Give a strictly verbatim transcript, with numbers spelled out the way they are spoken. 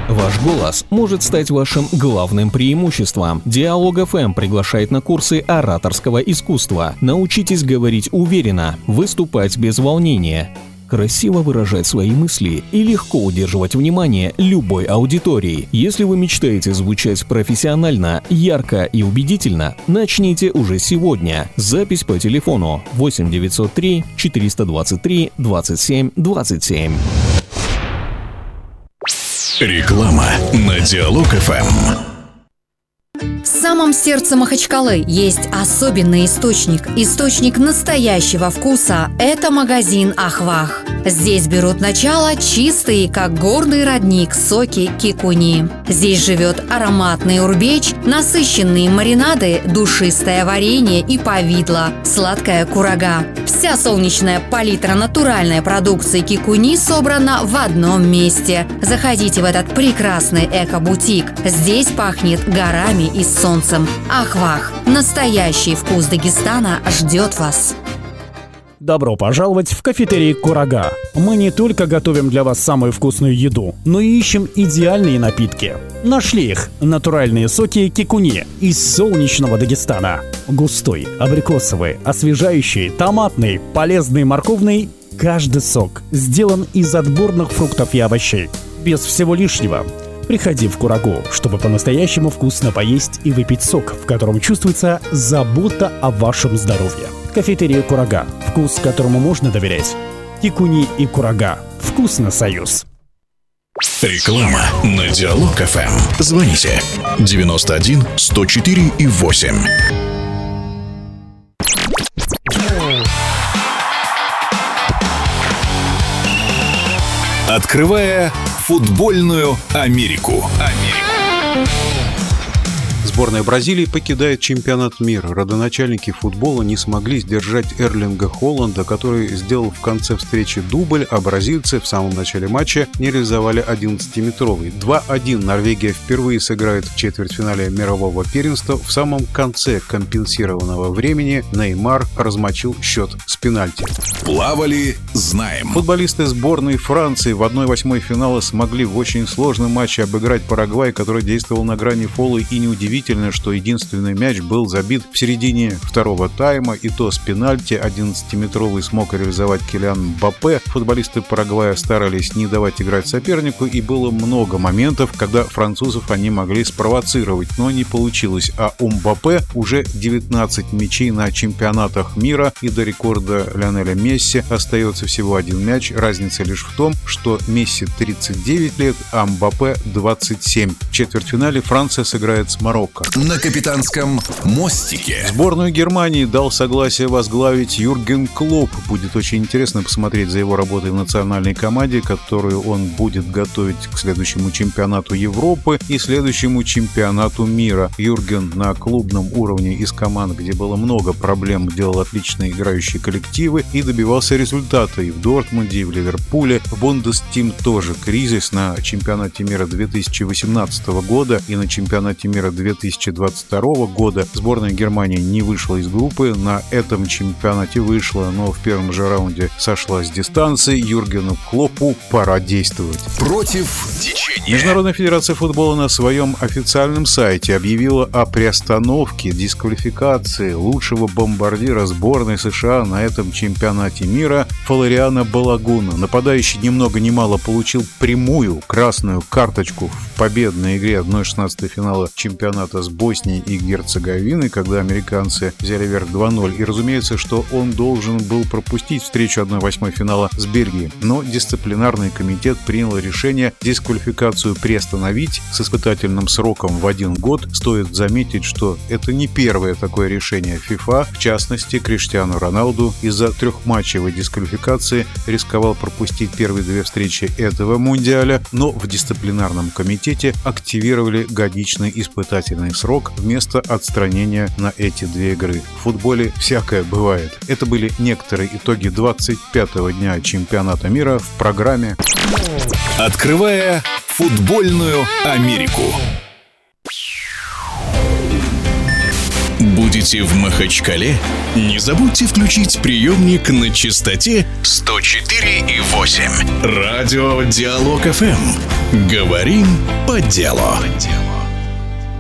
Ваш голос может стать вашим главным преимуществом. Диалог эф эм приглашает на курсы ораторского искусства. Научитесь говорить уверенно, выступать без волнения, красиво выражать свои мысли и легко удерживать внимание любой аудитории. Если вы мечтаете звучать профессионально, ярко и убедительно, начните уже сегодня. Запись по телефону восемь девятьсот три четыреста двадцать три двадцать семь двадцать семь. Реклама на Диалог эф эм. В самом сердце Махачкалы есть особенный источник. Источник настоящего вкуса – это магазин «Ахвах». Здесь берут начало чистые, как горный родник, соки кикуни. Здесь живет ароматный урбеч, насыщенные маринады, душистое варенье и повидло, сладкая курага. Вся солнечная палитра натуральной продукции кикуни собрана в одном месте. Заходите в этот прекрасный эко-бутик. Здесь пахнет горами и солнцем. Ахвах. Настоящий вкус Дагестана ждет вас. Добро пожаловать в кафетерий «Курага». Мы не только готовим для вас самую вкусную еду, но и ищем идеальные напитки. Нашли их – натуральные соки кикуни из солнечного Дагестана. Густой, абрикосовый, освежающий, томатный, полезный, морковный – каждый сок сделан из отборных фруктов и овощей. Без всего лишнего. Приходи в Курагу, чтобы по-настоящему вкусно поесть и выпить сок, в котором чувствуется забота о вашем здоровье. Кафетерия «Курага». Вкус, которому можно доверять. Кикуни и Курага. Вкусно, союз. Реклама на Диалог эф эм. Звоните девяносто один сто четыре и восемь. Открывая футбольную Америку. Америку. Сборная Бразилии покидает чемпионат мира. Родоначальники футбола не смогли сдержать Эрлинга Холланда, который сделал в конце встречи дубль, а бразильцы в самом начале матча не реализовали одиннадцатиметровый. два один Норвегия впервые сыграет в четвертьфинале мирового первенства. В самом конце компенсированного времени Неймар размочил счет с пенальти. Плавали, знаем. Футболисты сборной Франции в одной восьмой финала смогли в очень сложном матче обыграть Парагвай, который действовал на грани фола, и неудивительно, что единственный мяч был забит в середине второго тайма, и то с пенальти. одиннадцатиметровый смог реализовать Килиан Мбаппе. Футболисты Парагвая старались не давать играть сопернику, и было много моментов, когда французов они могли спровоцировать, но не получилось. А у Мбаппе уже девятнадцать мячей на чемпионатах мира, и до рекорда Лионеля Месси остается всего один мяч. Разница лишь в том, что Месси тридцать девять лет, а Мбаппе двадцать семь. В четвертьфинале Франция сыграет с Марокко. На капитанском мостике. Сборную Германии дал согласие возглавить Юрген Клопп. Будет очень интересно посмотреть за его работой в национальной команде, которую он будет готовить к следующему чемпионату Европы и следующему чемпионату мира. Юрген на клубном уровне из команд, где было много проблем, делал отличные играющие коллективы и добивался результата и в Дортмунде, и в Ливерпуле. В Бундестим тоже кризис. На чемпионате мира две тысячи восемнадцатого года и на чемпионате мира две тысячи двадцать второго года сборная Германии не вышла из группы. На этом чемпионате вышла, но в первом же раунде сошла с дистанции. Юргену Клоппу пора действовать. Против течения. Международная федерация футбола на своем официальном сайте объявила о приостановке дисквалификации лучшего бомбардира сборной США на этом чемпионате мира Флориана Балагуна. Нападающий ни много ни мало получил прямую красную карточку в победной игре одна шестнадцатая финала чемпионата с Боснией и Герцеговиной, когда американцы взяли верх два ноль. И разумеется, что он должен был пропустить встречу одна восьмой финала с Бельгией. Но дисциплинарный комитет принял решение дисквалификацию приостановить с испытательным сроком в один год. Стоит заметить, что это не первое такое решение ФИФА. В частности, Криштиану Роналду из-за трехматчевой дисквалификации рисковал пропустить первые две встречи этого мундиаля, но в дисциплинарном комитете активировали годичный испытательный срок вместо отстранения на эти две игры. В футболе всякое бывает. Это были некоторые итоги двадцать пятого дня чемпионата мира в программе «Открывая футбольную Америку». Будете в Махачкале? Не забудьте включить приемник на частоте сто четыре и восемь. Радио Диалог эф эм. Говорим по делу.